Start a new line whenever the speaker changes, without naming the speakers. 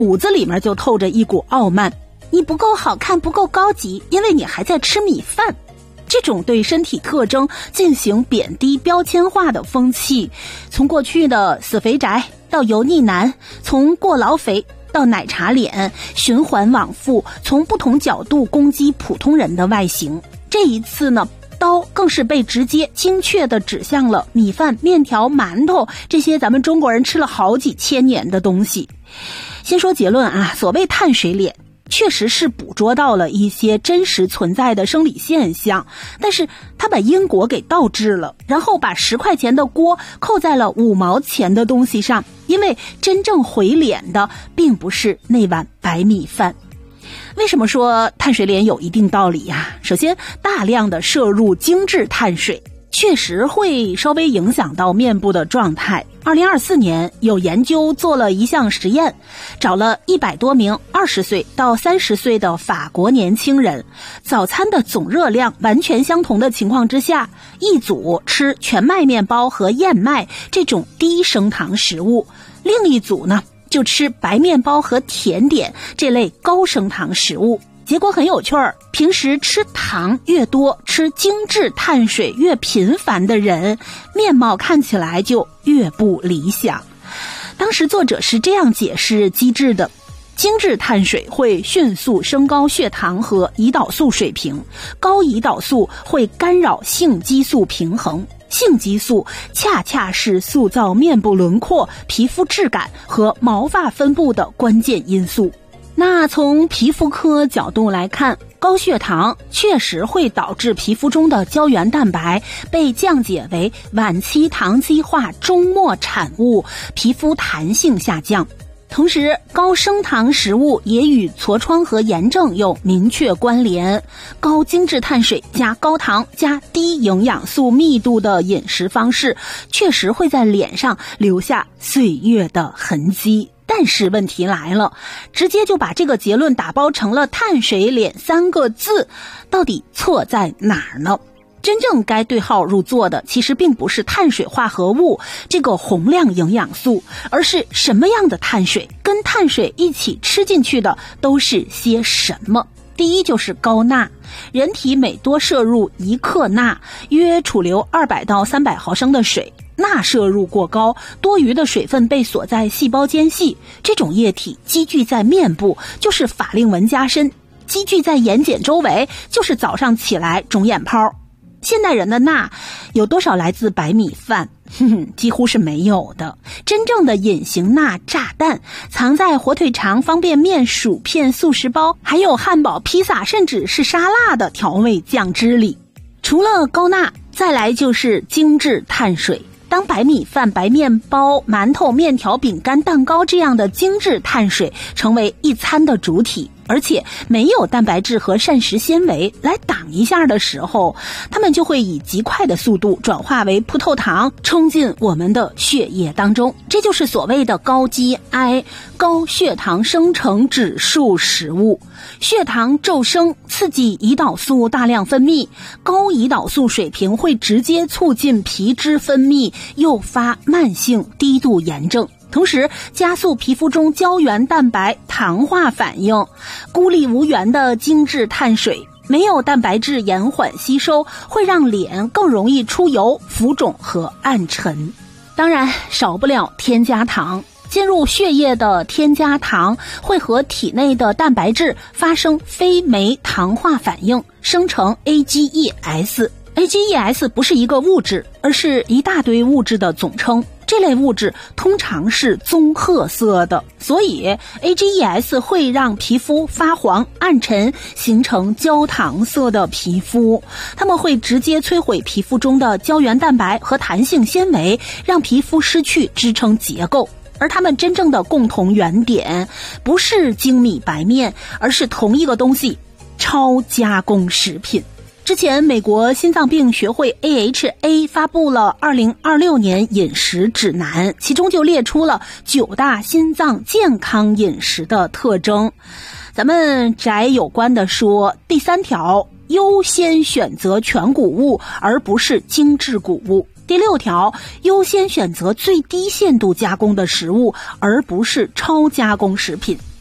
骨子里面就透着一股傲慢，你不够好看，不够高级，因为你还在吃米饭。这种对身体特征进行贬低标签化的风气，从过去的死肥宅到油腻男，从过劳肥到奶茶脸，循环往复，从不同角度攻击普通人的外形。这一次呢，刀更是被直接精确地指向了米饭、面条、馒头这些咱们中国人吃了好几千年的东西。先说结论啊，所谓碳水脸确实是捕捉到了一些真实存在的生理现象，但是他把因果给倒置了，然后把10块钱的锅扣在了5毛钱的东西上，因为真正毁脸的并不是那碗白米饭。为什么说碳水脸有一定道理呀？首先，大量的摄入精致碳水确实会稍微影响到面部的状态。2024年有研究做了一项实验，找了100多名20岁到30岁的法国年轻人，早餐的总热量完全相同的情况之下，一组吃全麦面包和燕麦这种低升糖食物，另一组呢就吃白面包和甜点这类高升糖食物。结果很有趣儿，平时吃糖越多，吃精致碳水越频繁的人，面貌看起来就越不理想。当时作者是这样解释机制的：精致碳水会迅速升高血糖和胰岛素水平，高胰岛素会干扰性激素平衡，性激素恰恰是塑造面部轮廓、皮肤质感和毛发分布的关键因素。那从皮肤科角度来看，高血糖确实会导致皮肤中的胶原蛋白被降解为晚期糖基化终末产物，皮肤弹性下降。同时，高升糖食物也与痤疮和炎症有明确关联。高精致碳水加高糖加低营养素密度的饮食方式，确实会在脸上留下岁月的痕迹。但是问题来了，直接就把这个结论打包成了碳水脸3个字，到底错在哪儿呢？真正该对号入座的其实并不是碳水化合物这个宏量营养素，而是什么样的碳水跟碳水一起吃进去的都是些什么。第一就是高钠，人体每多摄入1克钠，约储留200到300毫升的水。钠摄入过高，多余的水分被锁在细胞间隙，这种液体积聚在面部就是法令纹加深，积聚在眼睑周围就是早上起来肿眼泡。现代人的钠有多少来自白米饭？几乎是没有的。真正的隐形钠炸弹藏在火腿肠、方便面、薯片、速食包，还有汉堡、披萨，甚至是沙拉的调味酱汁里。除了高钠，再来就是精致碳水。当白米饭、白面包、馒头、面条、饼干、蛋糕这样的精致碳水成为一餐的主体，而且没有蛋白质和膳食纤维来挡一下的时候，它们就会以极快的速度转化为葡萄糖，冲进我们的血液当中。这就是所谓的高 GI 高血糖生成指数食物。血糖骤升刺激胰岛素大量分泌，高胰岛素水平会直接促进皮脂分泌，诱发慢性低度炎症，同时加速皮肤中胶原蛋白糖化反应。孤立无援的精致碳水没有蛋白质延缓吸收，会让脸更容易出油、浮肿和暗沉。当然少不了添加糖，进入血液的添加糖会和体内的蛋白质发生非酶糖化反应，生成 AGEs。AGEs 不是一个物质，而是一大堆物质的总称。这类物质通常是棕褐色的，所以 AGEs 会让皮肤发黄暗沉，形成焦糖色的皮肤。它们会直接摧毁皮肤中的胶原蛋白和弹性纤维，让皮肤失去支撑结构。而它们真正的共同原点不是精米白面，而是同一个东西，超加工食品。之前美国心脏病学会 AHA 发布了2026年饮食指南，其中就列出了9大心脏健康饮食的特征。咱们摘有关的说，第3条，优先选择全谷物而不是精致谷物。 第6条，优先选择最低限度加工的食物，而不是超加工食品。